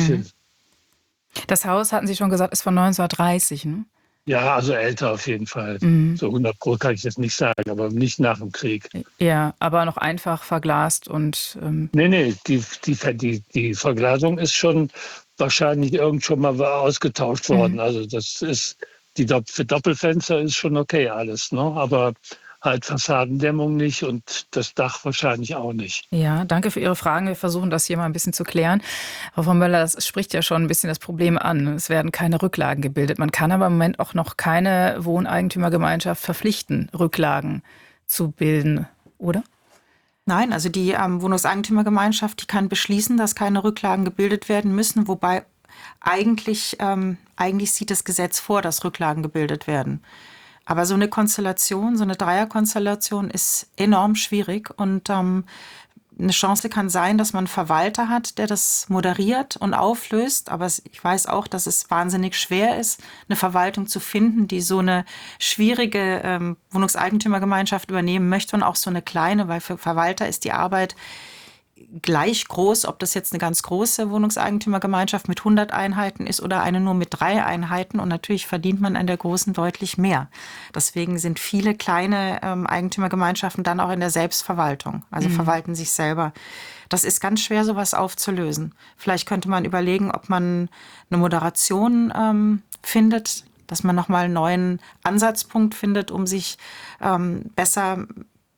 Das Haus, hatten Sie schon gesagt, ist von 1930, ne? Ja, also älter auf jeden Fall. So 100% kann ich das nicht sagen, aber nicht nach dem Krieg. Ja, aber noch einfach verglast und... Nee, die Verglasung ist schon wahrscheinlich schon mal ausgetauscht worden. Also das ist, für Doppelfenster ist schon okay alles, ne? Aber halt Fassadendämmung nicht und das Dach wahrscheinlich auch nicht. Ja, danke für Ihre Fragen. Wir versuchen das hier mal ein bisschen zu klären. Frau von Möller, das spricht ja schon ein bisschen das Problem an. Es werden keine Rücklagen gebildet. Man kann aber im Moment auch noch keine Wohneigentümergemeinschaft verpflichten, Rücklagen zu bilden, oder? Nein, also die Wohnungseigentümergemeinschaft, die kann beschließen, dass keine Rücklagen gebildet werden müssen, wobei eigentlich sieht das Gesetz vor, dass Rücklagen gebildet werden. Aber so eine Konstellation, so eine Dreierkonstellation ist enorm schwierig und eine Chance kann sein, dass man einen Verwalter hat, der das moderiert und auflöst. Aber ich weiß auch, dass es wahnsinnig schwer ist, eine Verwaltung zu finden, die so eine schwierige Wohnungseigentümergemeinschaft übernehmen möchte und auch so eine kleine, weil für Verwalter ist die Arbeit gleich groß, ob das jetzt eine ganz große Wohnungseigentümergemeinschaft mit 100 Einheiten ist oder eine nur mit 3 Einheiten. Und natürlich verdient man an der großen deutlich mehr. Deswegen sind viele kleine Eigentümergemeinschaften dann auch in der Selbstverwaltung, also verwalten sich selber. Das ist ganz schwer, sowas aufzulösen. Vielleicht könnte man überlegen, ob man eine Moderation findet, dass man nochmal einen neuen Ansatzpunkt findet, um sich besser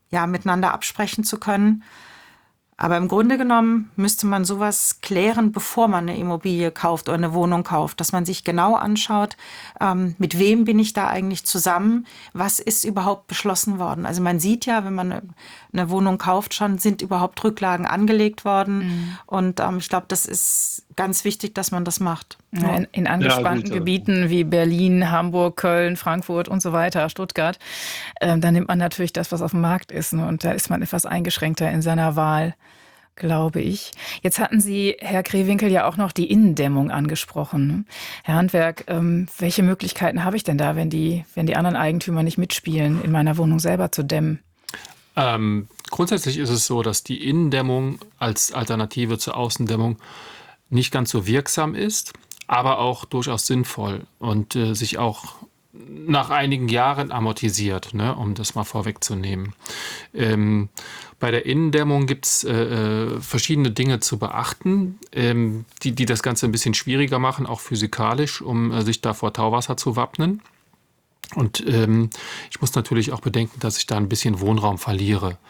miteinander absprechen zu können. Aber im Grunde genommen müsste man sowas klären, bevor man eine Immobilie kauft oder eine Wohnung kauft, dass man sich genau anschaut, mit wem bin ich da eigentlich zusammen, was ist überhaupt beschlossen worden. Also man sieht ja, wenn man eine Wohnung kauft, schon sind überhaupt Rücklagen angelegt worden. Und ich glaube, das ist ganz wichtig, dass man das macht. Ja, in angespannten Gebieten wie Berlin, Hamburg, Köln, Frankfurt und so weiter, Stuttgart, da nimmt man natürlich das, was auf dem Markt ist. Ne? Und da ist man etwas eingeschränkter in seiner Wahl, glaube ich. Jetzt hatten Sie, Herr Krewinkel, ja auch noch die Innendämmung angesprochen. Ne? Herr Handwerk, welche Möglichkeiten habe ich denn da, wenn die anderen Eigentümer nicht mitspielen, in meiner Wohnung selber zu dämmen? Grundsätzlich ist es so, dass die Innendämmung als Alternative zur Außendämmung nicht ganz so wirksam ist, aber auch durchaus sinnvoll und sich auch nach einigen Jahren amortisiert, ne, um das mal vorwegzunehmen. Bei der Innendämmung gibt es verschiedene Dinge zu beachten, die das Ganze ein bisschen schwieriger machen, auch physikalisch, um sich da vor Tauwasser zu wappnen. Und ich muss natürlich auch bedenken, dass ich da ein bisschen Wohnraum verliere.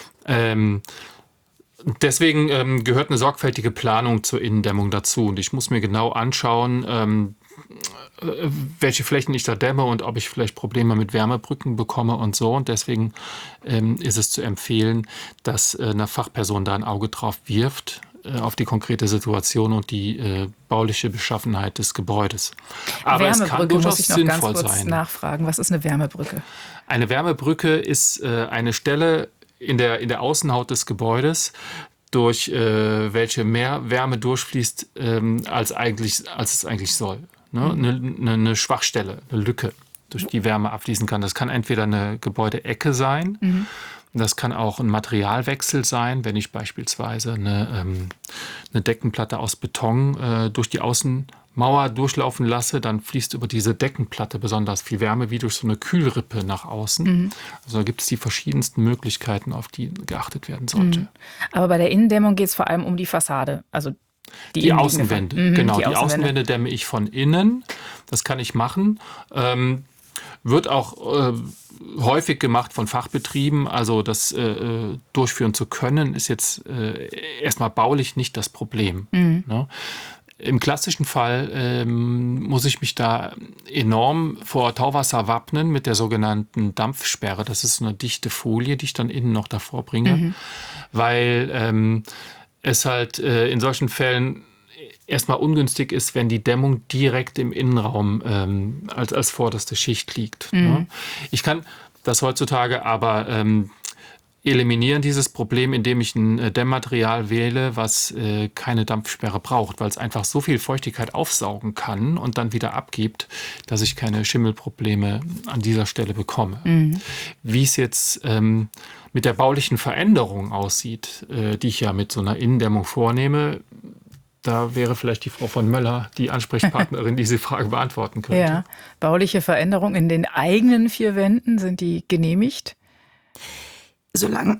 Deswegen gehört eine sorgfältige Planung zur Innendämmung dazu. Und ich muss mir genau anschauen, welche Flächen ich da dämme und ob ich vielleicht Probleme mit Wärmebrücken bekomme und so. Und deswegen ist es zu empfehlen, dass eine Fachperson da ein Auge drauf wirft, auf die konkrete Situation und die bauliche Beschaffenheit des Gebäudes. Aber es kann durchaus sinnvoll sein. Nachfragen, was ist eine Wärmebrücke? Eine Wärmebrücke ist eine Stelle in der Außenhaut des Gebäudes, durch welche mehr Wärme durchfließt, als es eigentlich soll. Ne? Eine Schwachstelle, eine Lücke, durch die Wärme abfließen kann. Das kann entweder eine Gebäudeecke sein, das kann auch ein Materialwechsel sein, wenn ich beispielsweise eine Deckenplatte aus Beton durch die Außenmauer durchlaufen lasse, dann fließt über diese Deckenplatte besonders viel Wärme wie durch so eine Kühlrippe nach außen. Also da gibt es die verschiedensten Möglichkeiten, auf die geachtet werden sollte. Aber bei der Innendämmung geht es vor allem um die Fassade, also die Außenwände. Genau, die Außenwände dämme ich von innen. Das kann ich machen. Wird auch häufig gemacht von Fachbetrieben. Also das durchführen zu können, ist jetzt erstmal baulich nicht das Problem. Ne? Im klassischen Fall muss ich mich da enorm vor Tauwasser wappnen mit der sogenannten Dampfsperre. Das ist so eine dichte Folie, die ich dann innen noch davor bringe, weil es halt in solchen Fällen erstmal ungünstig ist, wenn die Dämmung direkt im Innenraum als vorderste Schicht liegt. Ne? Ich kann das heutzutage aber eliminieren, dieses Problem, indem ich ein Dämmmaterial wähle, was keine Dampfsperre braucht, weil es einfach so viel Feuchtigkeit aufsaugen kann und dann wieder abgibt, dass ich keine Schimmelprobleme an dieser Stelle bekomme. Wie es jetzt mit der baulichen Veränderung aussieht, die ich ja mit so einer Innendämmung vornehme, da wäre vielleicht die Frau von Möller die Ansprechpartnerin, die diese Frage beantworten könnte. Ja, bauliche Veränderungen in den eigenen 4 Wänden, sind die genehmigt? Solange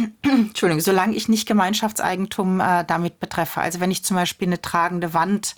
ich nicht Gemeinschaftseigentum damit betreffe. Also wenn ich zum Beispiel eine tragende Wand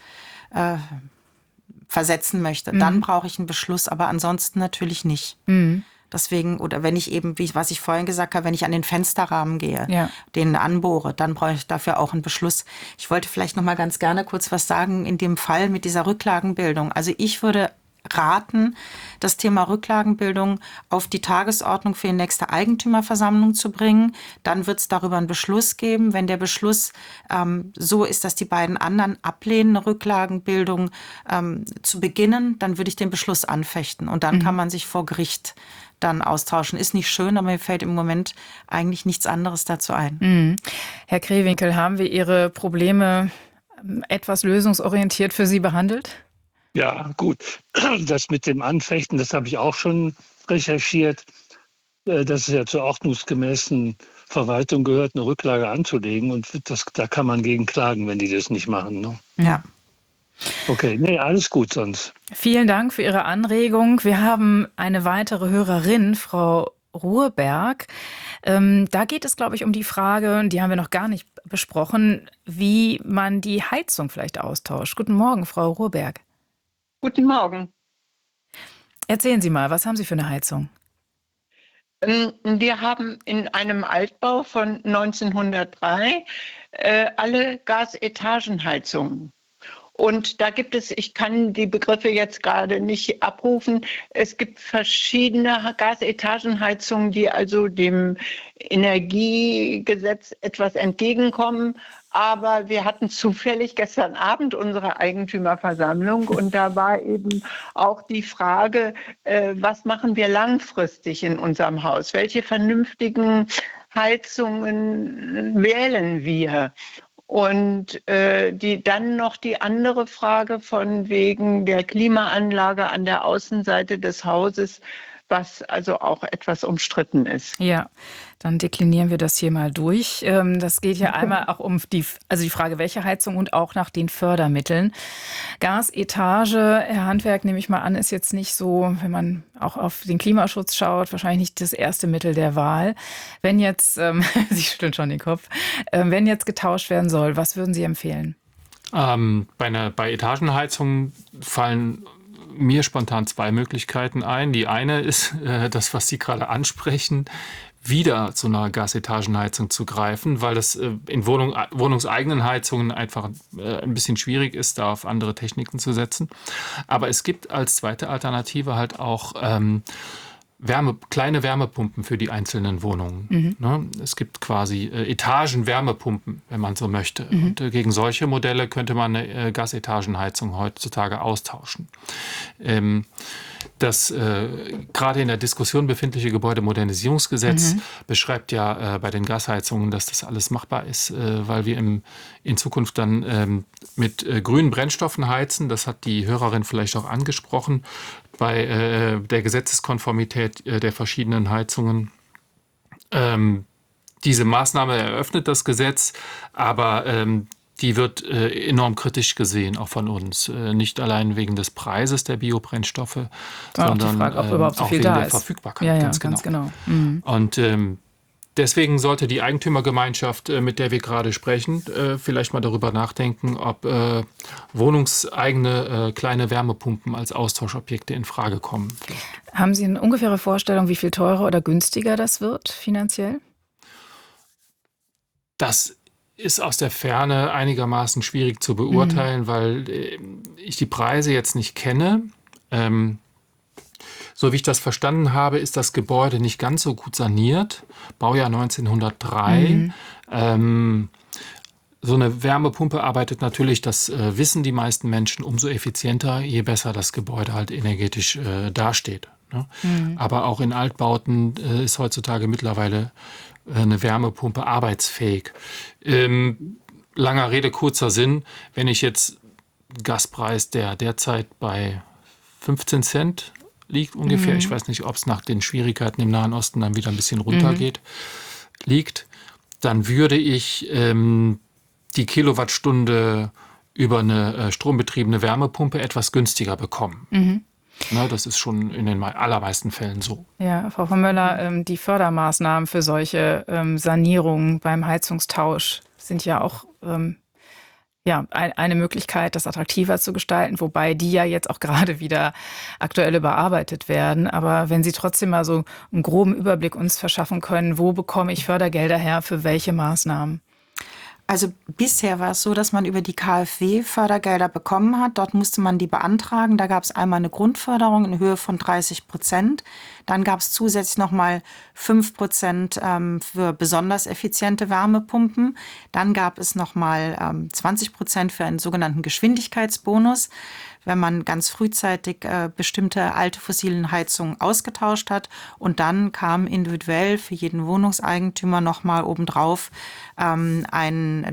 versetzen möchte, dann brauche ich einen Beschluss, aber ansonsten natürlich nicht. Deswegen, oder wenn ich eben, was ich vorhin gesagt habe, wenn ich an den Fensterrahmen gehe, den anbohre, dann brauche ich dafür auch einen Beschluss. Ich wollte vielleicht noch mal ganz gerne kurz was sagen in dem Fall mit dieser Rücklagenbildung. Also ich würde raten, das Thema Rücklagenbildung auf die Tagesordnung für die nächste Eigentümerversammlung zu bringen. Dann wird es darüber einen Beschluss geben. Wenn der Beschluss so ist, dass die beiden anderen ablehnen, eine Rücklagenbildung zu beginnen, dann würde ich den Beschluss anfechten. Und dann kann man sich vor Gericht dann austauschen. Ist nicht schön, aber mir fällt im Moment eigentlich nichts anderes dazu ein. Herr Krewinkel, haben wir Ihre Probleme etwas lösungsorientiert für Sie behandelt? Ja, gut. Das mit dem Anfechten, das habe ich auch schon recherchiert. Dass es ja zur ordnungsgemäßen Verwaltung gehört, eine Rücklage anzulegen. Und da kann man gegen klagen, wenn die das nicht machen. Ne? Ja. Okay, nee, alles gut sonst. Vielen Dank für Ihre Anregung. Wir haben eine weitere Hörerin, Frau Ruhrberg. Da geht es, glaube ich, um die Frage, die haben wir noch gar nicht besprochen, wie man die Heizung vielleicht austauscht. Guten Morgen, Frau Ruhrberg. Guten Morgen. Erzählen Sie mal, was haben Sie für eine Heizung? Wir haben in einem Altbau von 1903 alle Gasetagenheizungen. Und da gibt es, ich kann die Begriffe jetzt gerade nicht abrufen, es gibt verschiedene Gasetagenheizungen, die also dem Energiegesetz etwas entgegenkommen. Aber wir hatten zufällig gestern Abend unsere Eigentümerversammlung und da war eben auch die Frage, was machen wir langfristig in unserem Haus? Welche vernünftigen Heizungen wählen wir? Und dann noch die andere Frage von wegen der Klimaanlage an der Außenseite des Hauses, was also auch etwas umstritten ist. Ja, dann deklinieren wir das hier mal durch. Das geht ja einmal auch um die Frage, welche Heizung und auch nach den Fördermitteln. Gasetage, Herr Handwerk, nehme ich mal an, ist jetzt nicht so, wenn man auch auf den Klimaschutz schaut, wahrscheinlich nicht das erste Mittel der Wahl. Wenn jetzt, Sie schütteln schon den Kopf, wenn jetzt getauscht werden soll, was würden Sie empfehlen? Bei Etagenheizungen fallen mir spontan zwei Möglichkeiten ein. Die eine ist das, was Sie gerade ansprechen, wieder zu einer Gasetagenheizung zu greifen, weil das in wohnungseigenen Heizungen einfach ein bisschen schwierig ist, da auf andere Techniken zu setzen. Aber es gibt als zweite Alternative halt auch kleine Wärmepumpen für die einzelnen Wohnungen. Ne? Es gibt quasi Etagenwärmepumpen, wenn man so möchte. Und gegen solche Modelle könnte man eine Gasetagenheizung heutzutage austauschen. Das gerade in der Diskussion befindliche Gebäudemodernisierungsgesetz beschreibt ja bei den Gasheizungen, dass das alles machbar ist, weil wir in Zukunft dann mit grünen Brennstoffen heizen. Das hat die Hörerin vielleicht auch angesprochen. Bei der Gesetzeskonformität der verschiedenen Heizungen. Diese Maßnahme eröffnet das Gesetz, aber die wird enorm kritisch gesehen, auch von uns. Nicht allein wegen des Preises der Biobrennstoffe, sondern Frage, ob überhaupt so auch viel wegen da der ist. Verfügbarkeit. Ja, ganz genau. Und deswegen sollte die Eigentümergemeinschaft, mit der wir gerade sprechen, vielleicht mal darüber nachdenken, ob wohnungseigene kleine Wärmepumpen als Austauschobjekte in Frage kommen. Haben Sie eine ungefähre Vorstellung, wie viel teurer oder günstiger das wird finanziell? Das ist aus der Ferne einigermaßen schwierig zu beurteilen, weil ich die Preise jetzt nicht kenne. So wie ich das verstanden habe, ist das Gebäude nicht ganz so gut saniert. Baujahr 1903. So eine Wärmepumpe arbeitet natürlich, das wissen die meisten Menschen, umso effizienter, je besser das Gebäude halt energetisch dasteht. Ne? Aber auch in Altbauten ist heutzutage mittlerweile eine Wärmepumpe arbeitsfähig. Langer Rede, kurzer Sinn. Wenn ich jetzt Gaspreis, der derzeit bei 15 Cent liegt ungefähr, ich weiß nicht, ob es nach den Schwierigkeiten im Nahen Osten dann wieder ein bisschen runtergeht, liegt, dann würde ich die Kilowattstunde über eine strombetriebene Wärmepumpe etwas günstiger bekommen. Na, das ist schon in den allermeisten Fällen so. Ja, Frau von Möller, die Fördermaßnahmen für solche Sanierungen beim Heizungstausch sind ja auch eine Möglichkeit, das attraktiver zu gestalten, wobei die ja jetzt auch gerade wieder aktuell überarbeitet werden. Aber wenn Sie trotzdem mal so einen groben Überblick uns verschaffen können, wo bekomme ich Fördergelder her, für welche Maßnahmen? Also bisher war es so, dass man über die KfW Fördergelder bekommen hat. Dort musste man die beantragen. Da gab es einmal eine Grundförderung in Höhe von 30%. Dann gab es zusätzlich nochmal 5% für besonders effiziente Wärmepumpen. Dann gab es nochmal 20% für einen sogenannten Geschwindigkeitsbonus, wenn man ganz frühzeitig bestimmte alte fossilen Heizungen ausgetauscht hat. Und dann kam individuell für jeden Wohnungseigentümer nochmal obendrauf ein